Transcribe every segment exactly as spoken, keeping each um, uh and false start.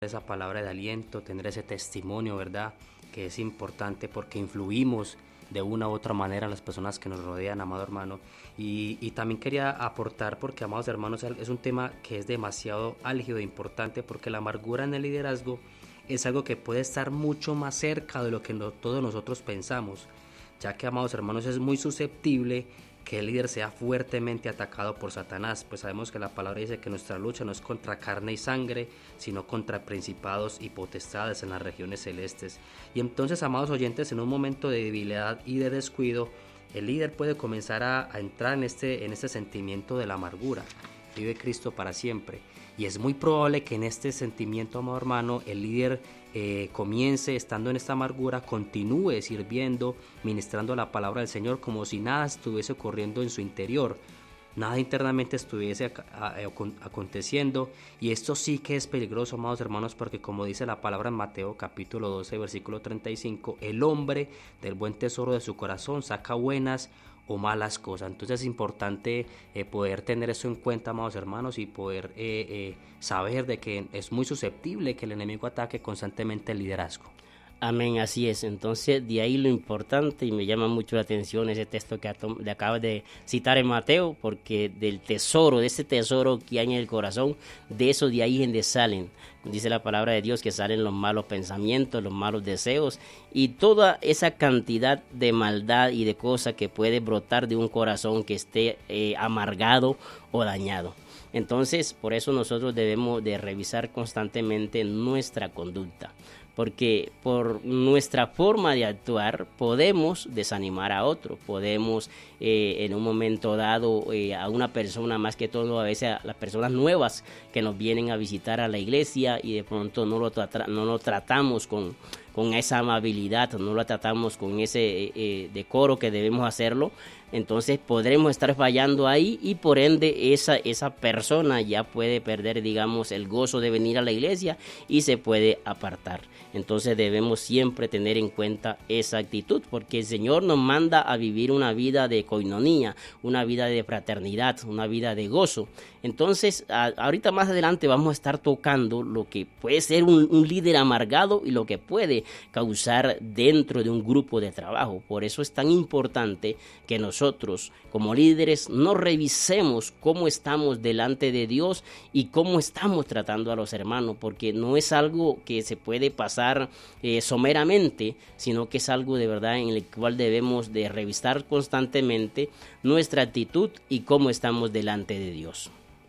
esa palabra de aliento, tener ese testimonio, ¿verdad? Que es importante porque influimos de una u otra manera en las personas que nos rodean, amado hermano. Y, y también quería aportar, porque, amados hermanos, es un tema que es demasiado álgido e importante, porque la amargura en el liderazgo es algo que puede estar mucho más cerca de lo que no, todos nosotros pensamos, ya que, amados hermanos, es muy susceptible que el líder sea fuertemente atacado por Satanás, pues sabemos que la palabra dice que nuestra lucha no es contra carne y sangre, sino contra principados y potestades en las regiones celestes. Y entonces, amados oyentes, en un momento de debilidad y de descuido, el líder puede comenzar a, a entrar en este, en este sentimiento de la amargura. Vive Cristo para siempre. Y es muy probable que en este sentimiento, amado hermano, el líder eh, comience estando en esta amargura, continúe sirviendo, ministrando la palabra del Señor como si nada estuviese ocurriendo en su interior, nada internamente estuviese aconteciendo. Y esto sí que es peligroso, amados hermanos, porque como dice la palabra en Mateo capítulo doce, versículo treinta y cinco, el hombre del buen tesoro de su corazón saca buenas o malas cosas. Entonces es importante eh, poder tener eso en cuenta, amados hermanos, y poder eh, eh, saber de que es muy susceptible que el enemigo ataque constantemente el liderazgo. Amén, así es. Entonces, de ahí lo importante, y me llama mucho la atención ese texto que acabas de citar en Mateo, porque del tesoro, de ese tesoro que hay en el corazón, de eso de ahí es donde salen. Dice la palabra de Dios que salen los malos pensamientos, los malos deseos y toda esa cantidad de maldad y de cosas que puede brotar de un corazón que esté eh, amargado o dañado. Entonces, por eso nosotros debemos de revisar constantemente nuestra conducta, porque por nuestra forma de actuar podemos desanimar a otro, podemos eh, en un momento dado eh, a una persona, más que todo a veces a las personas nuevas que nos vienen a visitar a la iglesia y de pronto no lo, tra- no lo tratamos con, con esa amabilidad, no lo tratamos con ese eh, eh, decoro que debemos hacerlo. Entonces podremos estar fallando ahí y por ende esa, esa persona ya puede perder, digamos, el gozo de venir a la iglesia y se puede apartar. Entonces debemos siempre tener en cuenta esa actitud, porque el Señor nos manda a vivir una vida de coinonía, una vida de fraternidad, una vida de gozo. Entonces a, ahorita más adelante vamos a estar tocando lo que puede ser un, un líder amargado y lo que puede causar dentro de un grupo de trabajo. Por eso es tan importante que nosotros Nosotros como líderes no revisemos cómo estamos delante de Dios y cómo estamos tratando a los hermanos, porque no es algo que se puede pasar eh, someramente, sino que es algo de verdad en el cual debemos de revisar constantemente nuestra actitud y cómo estamos delante de Dios.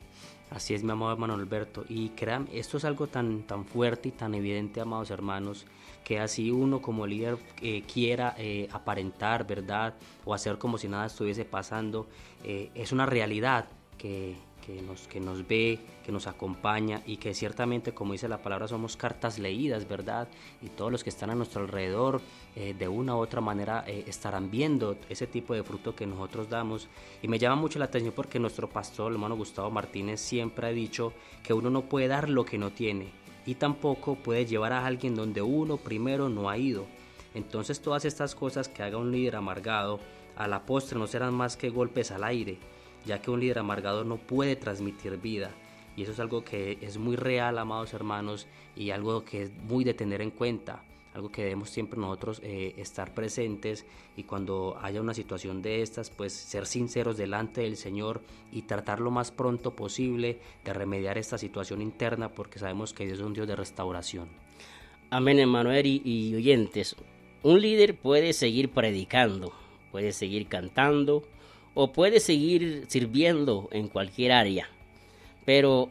Así es, mi amado hermano Alberto, y créanme, esto es algo tan, tan fuerte y tan evidente, amados hermanos, que así uno como líder eh, quiera eh, aparentar, ¿verdad?, o hacer como si nada estuviese pasando, eh, es una realidad que, que, nos, que nos ve, que nos acompaña y que ciertamente, como dice la palabra, somos cartas leídas, ¿verdad?, y todos los que están a nuestro alrededor eh, de una u otra manera eh, estarán viendo ese tipo de fruto que nosotros damos. Y me llama mucho la atención porque nuestro pastor, el hermano Gustavo Martínez, siempre ha dicho que uno no puede dar lo que no tiene y tampoco puede llevar a alguien donde uno primero no ha ido. Entonces todas estas cosas que haga un líder amargado a la postre no serán más que golpes al aire, ya que un líder amargado no puede transmitir vida. Y eso es algo que es muy real, amados hermanos, y algo que es muy de tener en cuenta, algo que debemos siempre nosotros eh, estar presentes, y cuando haya una situación de estas, pues ser sinceros delante del Señor y tratar lo más pronto posible de remediar esta situación interna, porque sabemos que Dios es un Dios de restauración. Amén, hermano Eri y oyentes. Un líder puede seguir predicando, puede seguir cantando o puede seguir sirviendo en cualquier área, pero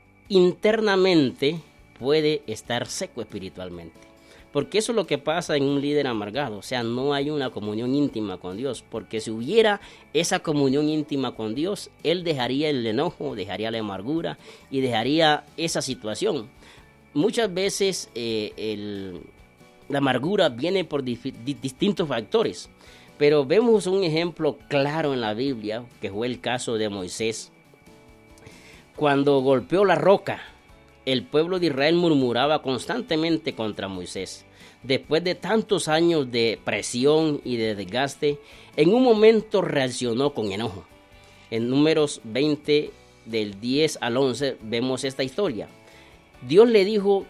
internamente puede estar seco espiritualmente. Porque eso es lo que pasa en un líder amargado, o sea, no hay una comunión íntima con Dios, porque si hubiera esa comunión íntima con Dios, Él dejaría el enojo, dejaría la amargura y dejaría esa situación. Muchas veces eh, el, la amargura viene por dif- di- distintos factores, pero vemos un ejemplo claro en la Biblia, que fue el caso de Moisés. Cuando golpeó la roca, el pueblo de Israel murmuraba constantemente contra Moisés. Después de tantos años de presión y de desgaste, en un momento reaccionó con enojo. En Números veinte, del diez al once, vemos esta historia. Dios le dijo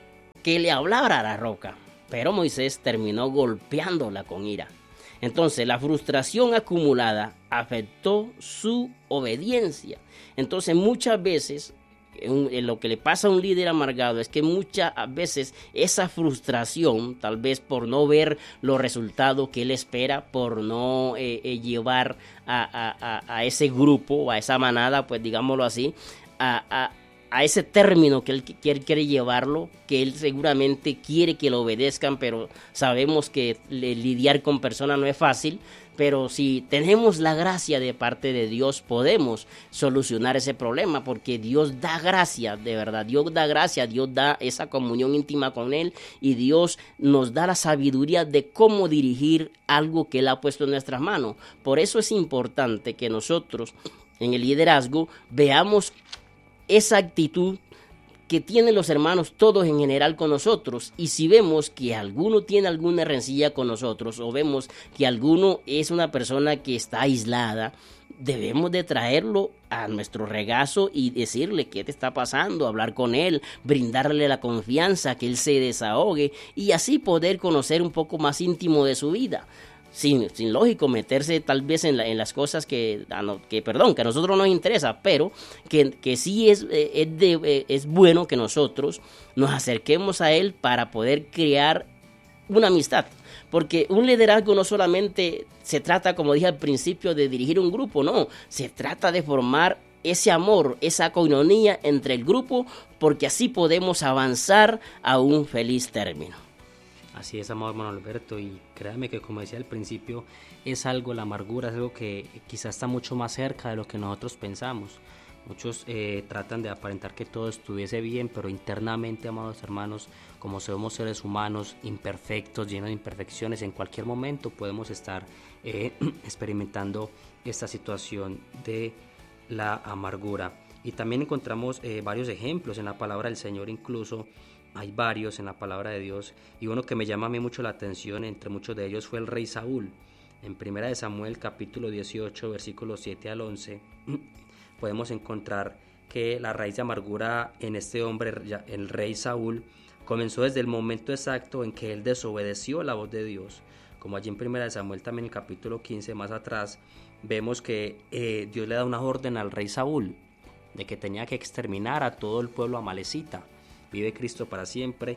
que le hablara a la roca, pero Moisés terminó golpeándola con ira. Entonces la frustración acumulada afectó su obediencia. Entonces muchas veces en lo que le pasa a un líder amargado es que muchas veces esa frustración, tal vez por no ver los resultados que él espera, por no eh, eh, llevar a, a, a ese grupo, a esa manada, pues digámoslo así, a, a, a ese término que él quiere, quiere llevarlo, que él seguramente quiere que lo obedezcan, pero sabemos que lidiar con personas no es fácil. Pero si tenemos la gracia de parte de Dios, podemos solucionar ese problema, porque Dios da gracia, de verdad, Dios da gracia, Dios da esa comunión íntima con Él, y Dios nos da la sabiduría de cómo dirigir algo que Él ha puesto en nuestras manos. Por eso es importante que nosotros en el liderazgo veamos esa actitud que tienen los hermanos todos en general con nosotros, y si vemos que alguno tiene alguna rencilla con nosotros, o vemos que alguno es una persona que está aislada, debemos de traerlo a nuestro regazo y decirle qué te está pasando, hablar con él, brindarle la confianza, que él se desahogue, y así poder conocer un poco más íntimo de su vida. Sin, sin lógico meterse tal vez en, la, en las cosas que, que, perdón, que a nosotros nos interesa, pero que, que sí es, es, de, es bueno que nosotros nos acerquemos a él para poder crear una amistad. Porque un liderazgo no solamente se trata, como dije al principio, de dirigir un grupo, no, se trata de formar ese amor, esa coinonía entre el grupo, porque así podemos avanzar a un feliz término. Así es, amado hermano Alberto, y créame que, como decía al principio, es algo, la amargura es algo que quizás está mucho más cerca de lo que nosotros pensamos. Muchos eh, tratan de aparentar que todo estuviese bien, pero internamente, amados hermanos, como somos seres humanos imperfectos, llenos de imperfecciones, en cualquier momento podemos estar eh, experimentando esta situación de la amargura. Y también encontramos eh, varios ejemplos en la palabra del Señor, incluso hay varios en la palabra de Dios, y uno que me llama a mí mucho la atención entre muchos de ellos fue el rey Saúl. En primera de Samuel capítulo dieciocho versículos siete al once podemos encontrar que la raíz de amargura en este hombre, el rey Saúl, comenzó desde el momento exacto en que él desobedeció la voz de Dios. Como allí en primera de Samuel también en el capítulo quince más atrás vemos que eh, Dios le da una orden al rey Saúl de que tenía que exterminar a todo el pueblo amalecita. Vive Cristo para siempre,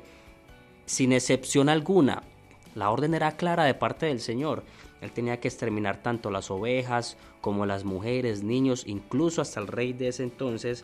sin excepción alguna. La orden era clara de parte del Señor. Él tenía que exterminar tanto las ovejas como las mujeres, niños, incluso hasta el rey de ese entonces.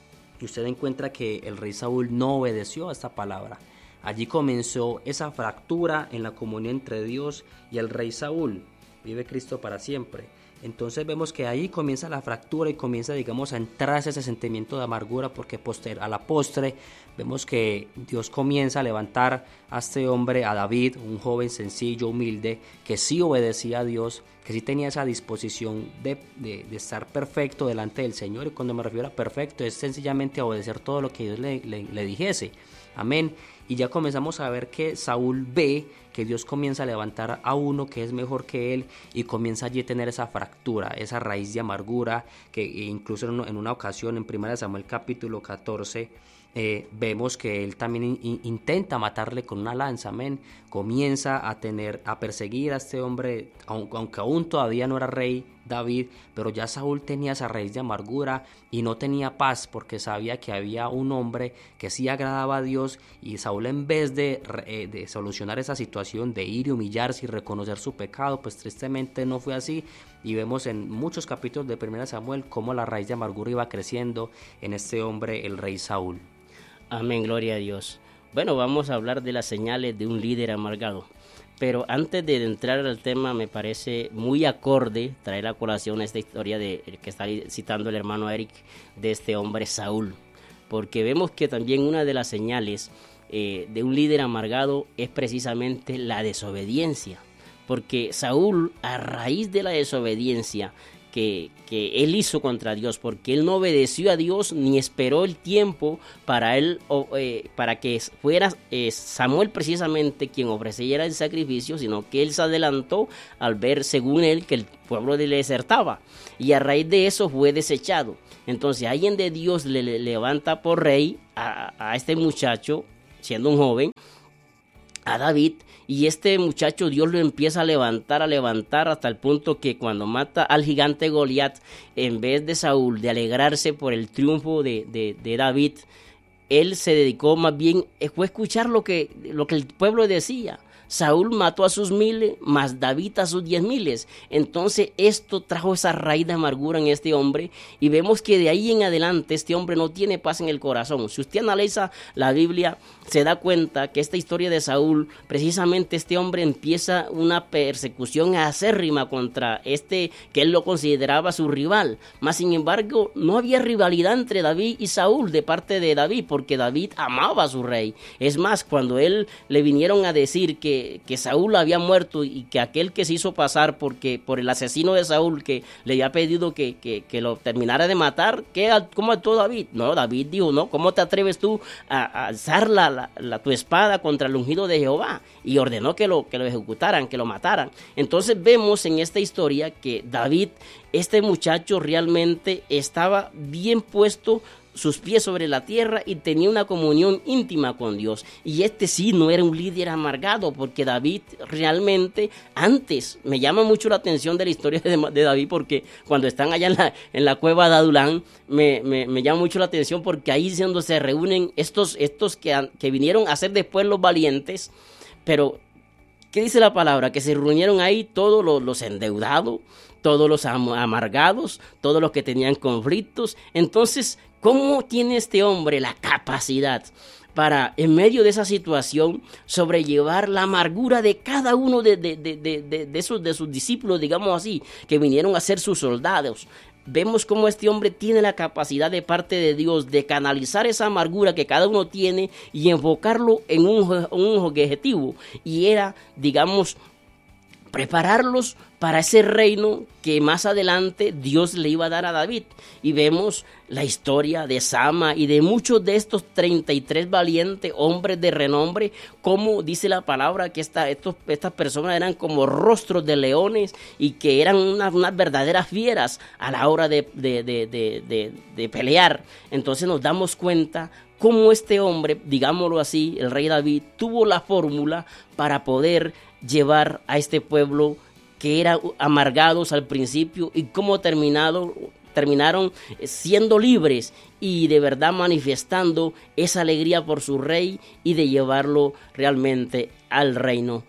Y usted encuentra que el rey Saúl no obedeció a esta palabra. Allí comenzó esa fractura en la comunión entre Dios y el rey Saúl. Vive Cristo para siempre. Entonces vemos que ahí comienza la fractura y comienza, digamos, a entrarse ese sentimiento de amargura, porque poster, a la postre vemos que Dios comienza a levantar a este hombre, a David, un joven sencillo, humilde, que sí obedecía a Dios, que sí tenía esa disposición de, de, de estar perfecto delante del Señor. Y cuando me refiero a perfecto es sencillamente a obedecer todo lo que Dios le, le, le dijese. Amén. Y ya comenzamos a ver que Saúl ve que Dios comienza a levantar a uno que es mejor que él, y comienza allí a tener esa fractura, esa raíz de amargura, que incluso en una ocasión en primera de Samuel capítulo catorce eh, vemos que él también in, intenta matarle con una lanza. Amén. Comienza a tener, a perseguir a este hombre, aunque, aunque aún todavía no era rey David, pero ya Saúl tenía esa raíz de amargura y no tenía paz, porque sabía que había un hombre que sí agradaba a Dios, y Saúl, en vez de, eh, de solucionar esa situación, de ir y humillarse y reconocer su pecado, pues tristemente no fue así. Y vemos en muchos capítulos de primera Samuel cómo la raíz de amargura iba creciendo en este hombre, el rey Saúl. Amén, gloria a Dios. Bueno, vamos a hablar de las señales de un líder amargado. Pero antes de entrar al tema, me parece muy acorde traer a colación esta historia de, que está citando el hermano Eric, de este hombre Saúl. Porque vemos que también una de las señales eh, de un líder amargado es precisamente la desobediencia. Porque Saúl, a raíz de la desobediencia que, que él hizo contra Dios, porque él no obedeció a Dios ni esperó el tiempo para él eh, para que fuera eh, Samuel precisamente quien ofreciera el sacrificio, sino que él se adelantó al ver, según él, que el pueblo le desertaba, y a raíz de eso fue desechado. Entonces alguien de Dios le, le levanta por rey a, a este muchacho, siendo un joven, a David, y este muchacho Dios lo empieza a levantar, a levantar hasta el punto que cuando mata al gigante Goliat, en vez de Saúl de alegrarse por el triunfo de, de, de David, él se dedicó más bien, fue a escuchar lo que, lo que el pueblo decía. Saúl mató a sus miles, mas David a sus diez miles. Entonces esto trajo esa raíz de amargura en este hombre, y vemos que de ahí en adelante este hombre no tiene paz en el corazón. Si usted analiza la Biblia, se da cuenta que esta historia de Saúl, precisamente este hombre empieza una persecución acérrima contra este que él lo consideraba su rival. Mas sin embargo no había rivalidad entre David y Saúl de parte de David, porque David amaba a su rey. Es más, cuando él le vinieron a decir que que Saúl había muerto y que aquel que se hizo pasar porque, por el asesino de Saúl, que le había pedido que, que, que lo terminara de matar, ¿qué, ¿cómo actuó David? No, David dijo, no, ¿cómo te atreves tú a, a alzar la, la, la, tu espada contra el ungido de Jehová? Y ordenó que lo, que lo ejecutaran, que lo mataran. Entonces vemos en esta historia que David, este muchacho realmente estaba bien puesto, sus pies sobre la tierra, y tenía una comunión íntima con Dios. Y este sí no era un líder amargado, porque David realmente antes, me llama mucho la atención de la historia de, de David, porque cuando están allá en la, en la cueva de Adulán, me, me, me llama mucho la atención, porque ahí es donde se reúnen estos, estos que, que vinieron a ser después los valientes. Pero ¿qué dice la palabra? Que se reunieron ahí todos los, los endeudados, todos los amargados, todos los que tenían conflictos. Entonces, ¿cómo tiene este hombre la capacidad para, en medio de esa situación, sobrellevar la amargura de cada uno de, de, de, de, de, de, esos, de sus discípulos, digamos así, que vinieron a ser sus soldados? Vemos cómo este hombre tiene la capacidad de parte de Dios de canalizar esa amargura que cada uno tiene y enfocarlo en un, un objetivo, y era, digamos, prepararlos para ese reino que más adelante Dios le iba a dar a David. Y vemos la historia de Sama y de muchos de estos treinta y tres valientes hombres de renombre, como dice la palabra que esta, estos, estas personas eran como rostros de leones, y que eran unas, unas verdaderas fieras a la hora de, de, de, de, de, de pelear. Entonces nos damos cuenta cómo este hombre, digámoslo así, el rey David, tuvo la fórmula para poder llevar a este pueblo que eran amargados al principio, y cómo terminado, terminaron siendo libres y de verdad manifestando esa alegría por su rey, y de llevarlo realmente al reino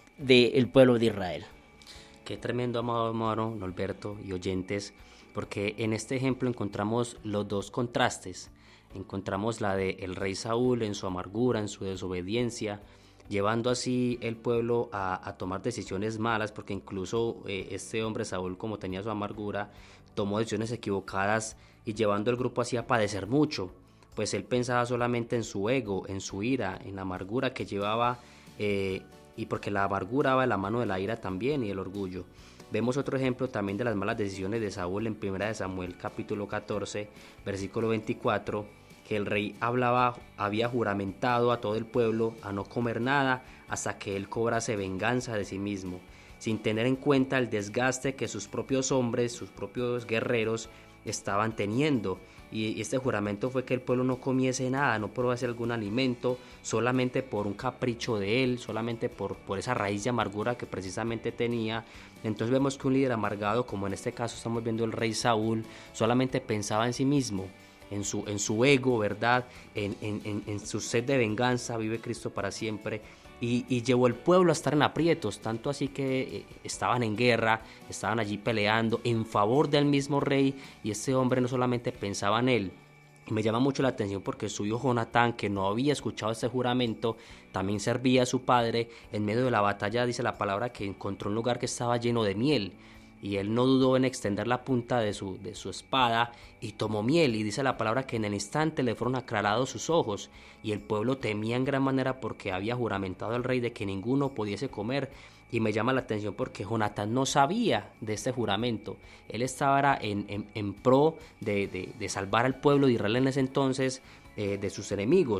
del pueblo de Israel. Qué tremendo, amado hermano Norberto y oyentes, porque en este ejemplo encontramos los dos contrastes. Encontramos la de el rey Saúl en su amargura, en su desobediencia, llevando así el pueblo a, a tomar decisiones malas, porque incluso eh, este hombre Saúl, como tenía su amargura, tomó decisiones equivocadas y llevando el grupo así a padecer mucho, pues él pensaba solamente en su ego, en su ira, en la amargura que llevaba, eh, y porque la amargura va de la mano de la ira también y el orgullo. Vemos otro ejemplo también de las malas decisiones de Saúl en primera de Samuel capítulo catorce, versículo veinticuatro, que el rey hablaba, había juramentado a todo el pueblo a no comer nada hasta que él cobrase venganza de sí mismo, sin tener en cuenta el desgaste que sus propios hombres, sus propios guerreros estaban teniendo. Y este juramento fue que el pueblo no comiese nada, no probase algún alimento, solamente por un capricho de él, solamente por, por esa raíz de amargura que precisamente tenía. Entonces vemos que un líder amargado, como en este caso estamos viendo el rey Saúl, solamente pensaba en sí mismo, en su, en su ego, ¿verdad? En, en, en su sed de venganza. Vive Cristo para siempre. Y, y llevó el pueblo a estar en aprietos, tanto así que eh, estaban en guerra, estaban allí peleando en favor del mismo rey, y este hombre no solamente pensaba en él. Y me llama mucho la atención porque su hijo Jonatán, que no había escuchado este juramento, también servía a su padre. En medio de la batalla dice la palabra que encontró un lugar que estaba lleno de miel, y él no dudó en extender la punta de su, de su espada y tomó miel, y dice la palabra que en el instante le fueron aclarados sus ojos, y el pueblo temía en gran manera porque había juramentado al rey de que ninguno pudiese comer. Y me llama la atención porque Jonatán no sabía de este juramento. Él estaba en, en, en pro de, de, de salvar al pueblo de Israel en ese entonces, eh, de sus enemigos.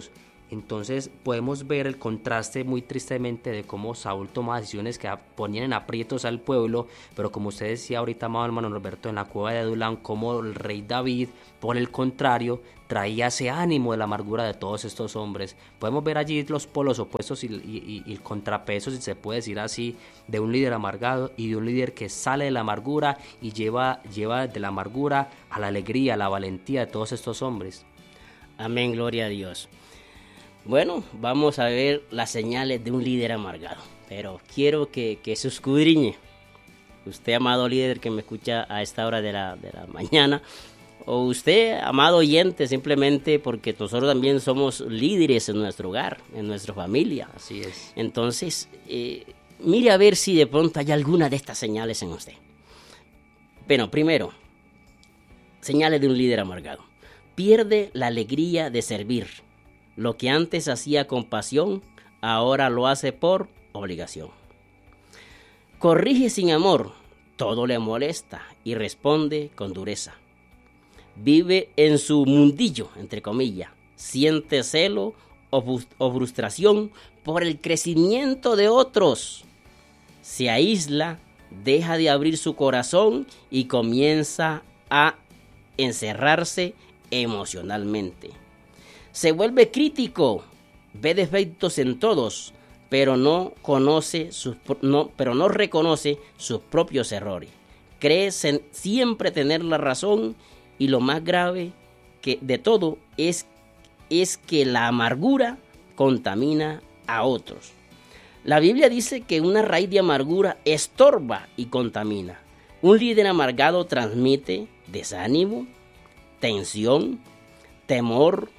Entonces podemos ver el contraste muy tristemente de cómo Saúl tomaba decisiones que ponían en aprietos al pueblo, pero como usted decía ahorita, amado hermano Roberto, en la cueva de Adulam, como el rey David, por el contrario, traía ese ánimo de la amargura de todos estos hombres. Podemos ver allí los polos opuestos y, y, y el contrapeso, si se puede decir así, de un líder amargado y de un líder que sale de la amargura y lleva, lleva de la amargura a la alegría, a la valentía de todos estos hombres. Amén, gloria a Dios. Bueno, vamos a ver las señales de un líder amargado, pero quiero que, que se escudriñe. Usted, amado líder que me escucha a esta hora de la, de la mañana, o usted, amado oyente, simplemente porque nosotros también somos líderes en nuestro hogar, en nuestra familia. Así es. Entonces, eh, mire a ver si de pronto hay alguna de estas señales en usted. Bueno, primero, señales de un líder amargado. Pierde la alegría de servir. Lo que antes hacía con pasión, ahora lo hace por obligación. Corrige sin amor, todo le molesta y responde con dureza. Vive en su mundillo, entre comillas, siente celo o, o frustración por el crecimiento de otros. Se aísla, deja de abrir su corazón y comienza a encerrarse emocionalmente. Se vuelve crítico, ve defectos en todos, pero no conoce sus, no, pero no reconoce sus propios errores. Cree sen, siempre tener la razón y lo más grave que de todo es, es que la amargura contamina a otros. La Biblia dice que una raíz de amargura estorba y contamina. Un líder amargado transmite desánimo, tensión, temor,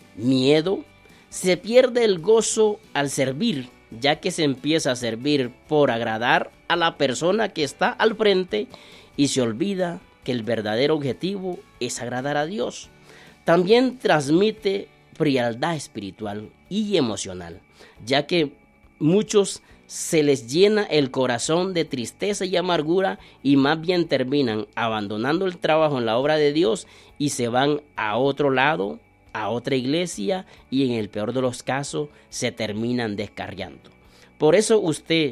miedo. Se pierde el gozo al servir, ya que se empieza a servir por agradar a la persona que está al frente y se olvida que el verdadero objetivo es agradar a Dios. También transmite frialdad espiritual y emocional, ya que muchos se les llena el corazón de tristeza y amargura y más bien terminan abandonando el trabajo en la obra de Dios y se van a otro lado, a otra iglesia, y en el peor de los casos se terminan descarriando. Por eso usted,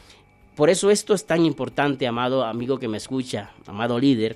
por eso esto es tan importante, amado amigo que me escucha, amado líder,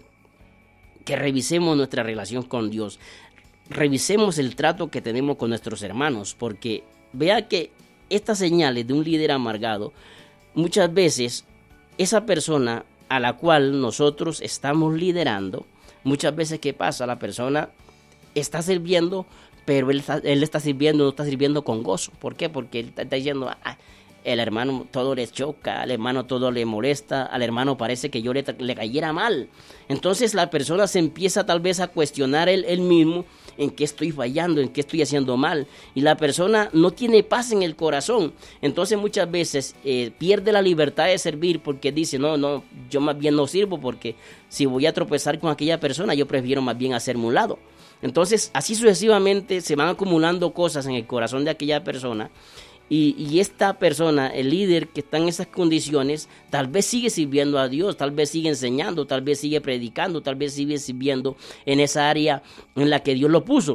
que revisemos nuestra relación con Dios, revisemos el trato que tenemos con nuestros hermanos, porque vea que estas señales de un líder amargado, muchas veces esa persona a la cual nosotros estamos liderando, muchas veces ¿qué pasa? La persona está sirviendo, pero él está, él está sirviendo, no está sirviendo con gozo. ¿Por qué? Porque él está, está diciendo, ah, el hermano todo le choca, al hermano todo le molesta, al hermano parece que yo le, le cayera mal. Entonces la persona se empieza tal vez a cuestionar él, él mismo, en qué estoy fallando, en qué estoy haciendo mal, y la persona no tiene paz en el corazón. Entonces muchas veces eh, pierde la libertad de servir porque dice, no, no, yo más bien no sirvo porque si voy a tropezar con aquella persona, yo prefiero más bien hacerme un lado. Entonces así sucesivamente se van acumulando cosas en el corazón de aquella persona. Y, y esta persona, el líder que está en esas condiciones, tal vez sigue sirviendo a Dios, tal vez sigue enseñando, tal vez sigue predicando, tal vez sigue sirviendo en esa área en la que Dios lo puso.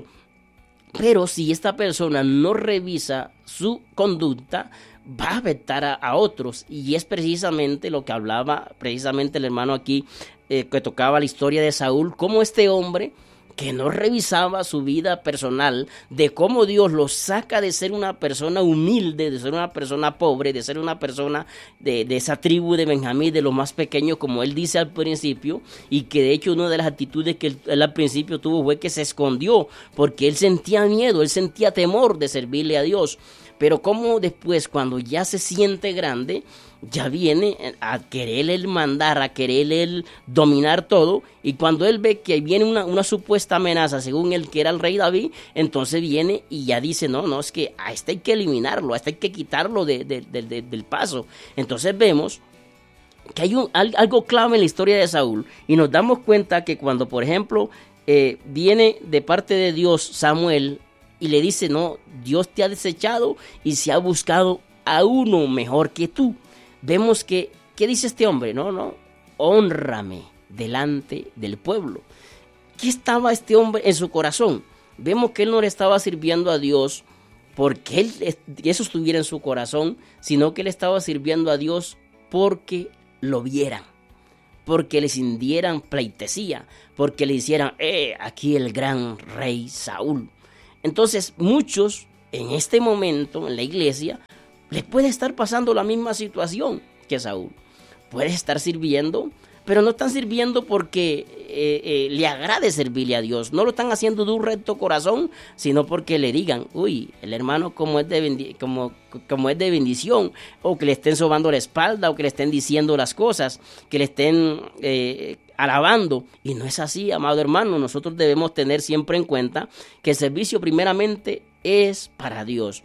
Pero si esta persona no revisa su conducta, va a afectar a, a otros. Y es precisamente lo que hablaba precisamente el hermano aquí, eh, que tocaba la historia de Saúl, cómo este hombre que no revisaba su vida personal, de cómo Dios lo saca de ser una persona humilde, de ser una persona pobre, de ser una persona de, de esa tribu de Benjamín, de los más pequeños, como él dice al principio, y que de hecho una de las actitudes que él, él al principio tuvo fue que se escondió, porque él sentía miedo, él sentía temor de servirle a Dios. Pero como después, cuando ya se siente grande, ya viene a querer él mandar, a querer él dominar todo, y cuando él ve que viene una, una supuesta amenaza, según él que era el rey David, entonces viene y ya dice, no, no, es que a este hay que eliminarlo, a este hay que quitarlo de, de, de, de, del paso. Entonces vemos que hay un, algo clave en la historia de Saúl, y nos damos cuenta que cuando, por ejemplo, eh, viene de parte de Dios Samuel, y le dice, no, Dios te ha desechado y se ha buscado a uno mejor que tú. Vemos que, ¿qué dice este hombre? No, no, hónrame delante del pueblo. ¿Qué estaba este hombre en su corazón? Vemos que él no le estaba sirviendo a Dios porque él eso estuviera en su corazón, sino que él estaba sirviendo a Dios porque lo vieran, porque les indieran pleitesía, porque le hicieran, eh, aquí el gran rey Saúl. Entonces muchos en este momento en la iglesia les puede estar pasando la misma situación que Saúl. Puede estar sirviendo, pero no están sirviendo porque eh, eh, le agrade servirle a Dios. No lo están haciendo de un recto corazón, sino porque le digan, uy, el hermano como es de, bendi- como, como es de bendición, o que le estén sobando la espalda, o que le estén diciendo las cosas, que le estén eh, alabando. Y no es así, amado hermano. Nosotros debemos tener siempre en cuenta que el servicio primeramente es para Dios.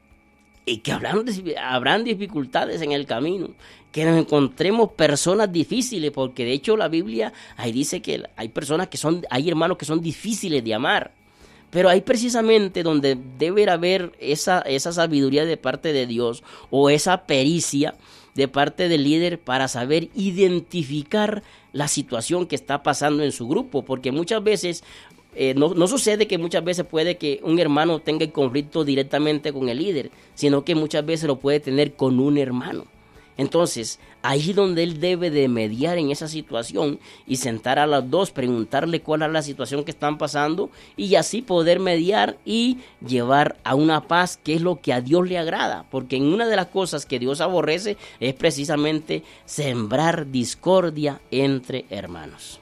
Y que habrán, habrán dificultades en el camino, que nos encontremos personas difíciles, porque de hecho la Biblia ahí dice que hay personas que son, hay hermanos que son difíciles de amar, pero ahí precisamente donde debe haber esa, esa sabiduría de parte de Dios, o esa pericia de parte del líder para saber identificar la situación que está pasando en su grupo, porque muchas veces Eh, no, no sucede que muchas veces puede que un hermano tenga el conflicto directamente con el líder, sino que muchas veces lo puede tener con un hermano. Entonces, ahí donde él debe de mediar en esa situación y sentar a las dos, preguntarle cuál es la situación que están pasando y así poder mediar y llevar a una paz que es lo que a Dios le agrada, porque en una de las cosas que Dios aborrece es precisamente sembrar discordia entre hermanos.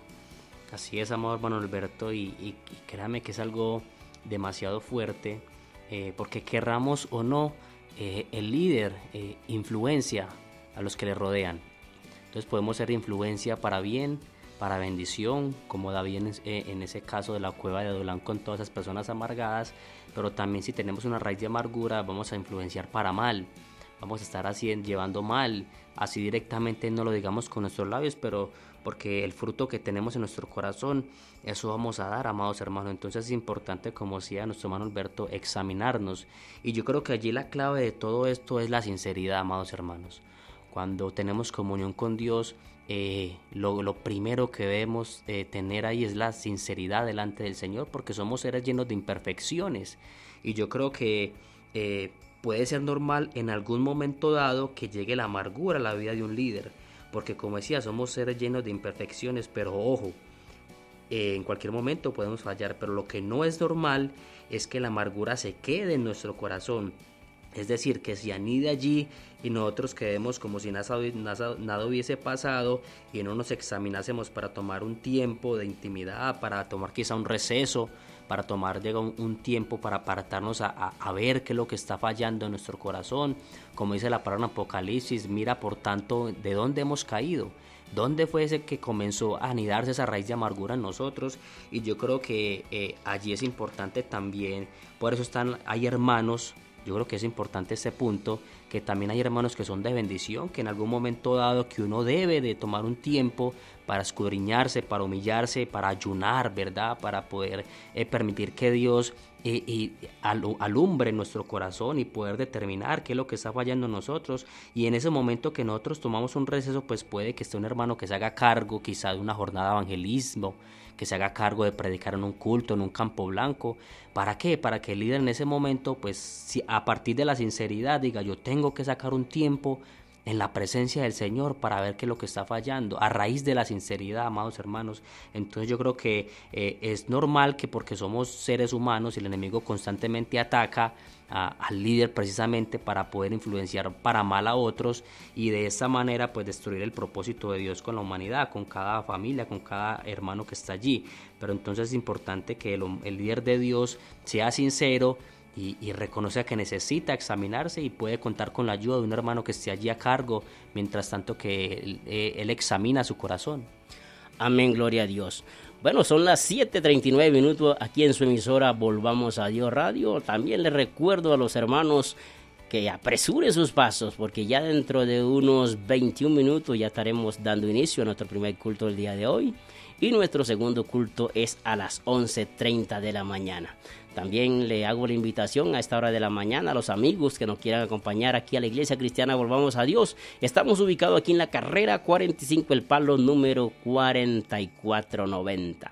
Así es, amado hermano Alberto, y, y, y créame que es algo demasiado fuerte, eh, porque querramos o no, eh, el líder eh, influencia a los que le rodean. Entonces podemos ser influencia para bien, para bendición, como David en, eh, en ese caso de la cueva de Adulán con todas esas personas amargadas, pero también si tenemos una raíz de amargura vamos a influenciar para mal. Vamos a estar haciendo, llevando mal, así directamente no lo digamos con nuestros labios, pero porque el fruto que tenemos en nuestro corazón, eso vamos a dar, amados hermanos. Entonces es importante, como decía nuestro hermano Alberto, examinarnos. Y yo creo que allí la clave de todo esto es la sinceridad, amados hermanos. Cuando tenemos comunión con Dios, eh, lo, lo primero que debemos eh, tener ahí es la sinceridad delante del Señor, porque somos seres llenos de imperfecciones. Y yo creo que eh, puede ser normal en algún momento dado que llegue la amargura a la vida de un líder, porque como decía, somos seres llenos de imperfecciones, pero ojo, eh, en cualquier momento podemos fallar, pero lo que no es normal es que la amargura se quede en nuestro corazón, es decir, que se anide allí y nosotros quedemos como si nada, nada, nada hubiese pasado y no nos examinásemos para tomar un tiempo de intimidad, para tomar quizá un receso, para tomar llega un, un tiempo para apartarnos a, a, a ver qué es lo que está fallando en nuestro corazón. Como dice la palabra en Apocalipsis, mira por tanto de dónde hemos caído, dónde fue ese que comenzó a anidarse esa raíz de amargura en nosotros. Y yo creo que eh, allí es importante también, por eso están, hay hermanos, yo creo que es importante este punto, que también hay hermanos que son de bendición, que en algún momento dado que uno debe de tomar un tiempo para escudriñarse, para humillarse, para ayunar, ¿verdad? Para poder eh, permitir que Dios eh, eh, alumbre nuestro corazón y poder determinar qué es lo que está fallando en nosotros. Y en ese momento que nosotros tomamos un receso, pues puede que esté un hermano que se haga cargo quizá de una jornada de evangelismo, que se haga cargo de predicar en un culto, en un campo blanco. ¿Para qué? Para que el líder en ese momento, pues si a partir de la sinceridad diga, yo tengo que sacar un tiempo en la presencia del Señor para ver qué es lo que está fallando, a raíz de la sinceridad, amados hermanos. Entonces yo creo que eh, es normal que porque somos seres humanos y el enemigo constantemente ataca a, al líder precisamente para poder influenciar para mal a otros y de esta manera pues destruir el propósito de Dios con la humanidad, con cada familia, con cada hermano que está allí. Pero entonces es importante que el, el líder de Dios sea sincero Y, y reconoce que necesita examinarse y puede contar con la ayuda de un hermano que esté allí a cargo, mientras tanto que él, él examina su corazón. Amén, gloria a Dios. Bueno, son las siete treinta y nueve minutos aquí en su emisora Volvamos a Dios Radio. También les recuerdo a los hermanos que apresuren sus pasos, porque ya dentro de unos veintiún minutos ya estaremos dando inicio a nuestro primer culto del día de hoy. Y nuestro segundo culto es a las once treinta de la mañana. También le hago la invitación a esta hora de la mañana a los amigos que nos quieran acompañar aquí a la Iglesia Cristiana Volvamos a Dios. Estamos ubicados aquí en la carrera cuarenta y cinco El Palo, número cuarenta y cuatro noventa.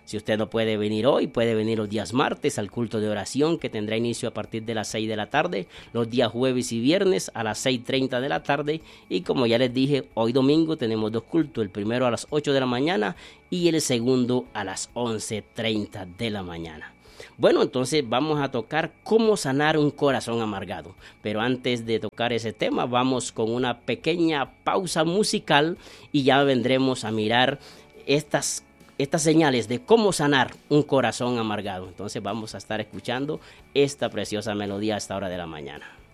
Si usted no puede venir hoy, puede venir los días martes al culto de oración que tendrá inicio a partir de las seis de la tarde, los días jueves y viernes a las seis treinta de la tarde, y como ya les dije, hoy domingo tenemos dos cultos, el primero a las ocho de la mañana y el segundo a las once treinta de la mañana. Bueno, entonces vamos a tocar cómo sanar un corazón amargado. Pero antes de tocar ese tema, vamos con una pequeña pausa musical y ya vendremos a mirar estas, estas señales de cómo sanar un corazón amargado. Entonces vamos a estar escuchando esta preciosa melodía a esta hora de la mañana.